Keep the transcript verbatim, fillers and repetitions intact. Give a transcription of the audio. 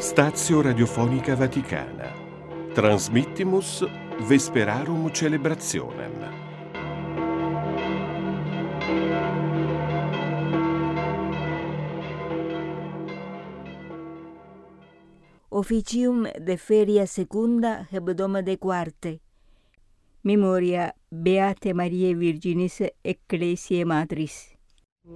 Stazio Radiofonica Vaticana. Transmittimus Vesperarum Celebrationem. Officium de feria secunda hebdomade quarte. Memoria Beate Mariae Virginis Ecclesiae Matris.